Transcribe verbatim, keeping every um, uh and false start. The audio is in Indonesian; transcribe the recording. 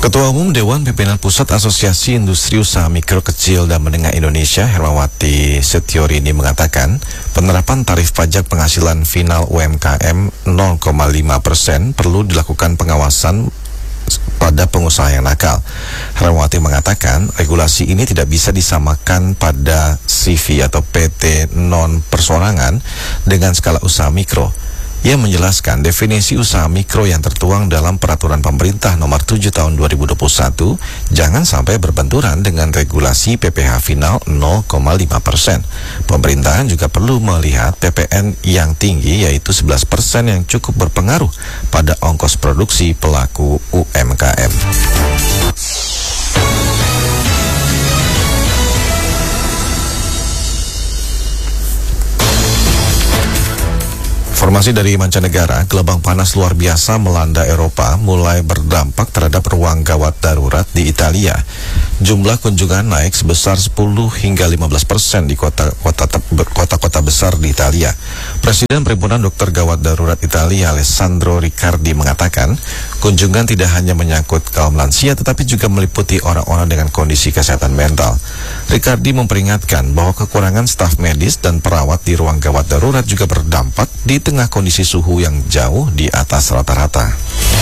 Ketua Umum Dewan Pimpinan Pusat Asosiasi Industri Usaha Mikro Kecil dan Menengah Indonesia, Hermawati Setiorini mengatakan, penerapan tarif pajak penghasilan final U M K M nol koma lima persen perlu dilakukan pengawasan pada pengusaha yang nakal. Hermawati mengatakan, regulasi ini tidak bisa disamakan pada C V atau P T non persorangan dengan skala usaha mikro. Ia menjelaskan definisi usaha mikro yang tertuang dalam Peraturan Pemerintah Nomor tujuh Tahun dua ribu dua puluh satu jangan sampai berbenturan dengan regulasi P P H final nol koma lima persen. Pemerintahan juga perlu melihat P P N yang tinggi, yaitu sebelas persen, yang cukup berpengaruh pada ongkos produksi pelaku U M K M. Informasi dari mancanegara, gelombang panas luar biasa melanda Eropa mulai berdampak terhadap ruang gawat darurat di Italia. Jumlah kunjungan naik sebesar sepuluh hingga lima belas persen di kota-kota besar di Italia. Presiden Perhimpunan Dokter Gawat Darurat Italia, Alessandro Riccardi, mengatakan kunjungan tidak hanya menyangkut kaum lansia tetapi juga meliputi orang-orang dengan kondisi kesehatan mental. Riccardi memperingatkan bahwa kekurangan staf medis dan perawat di ruang gawat darurat juga berdampak di tengah kondisi suhu yang jauh di atas rata-rata.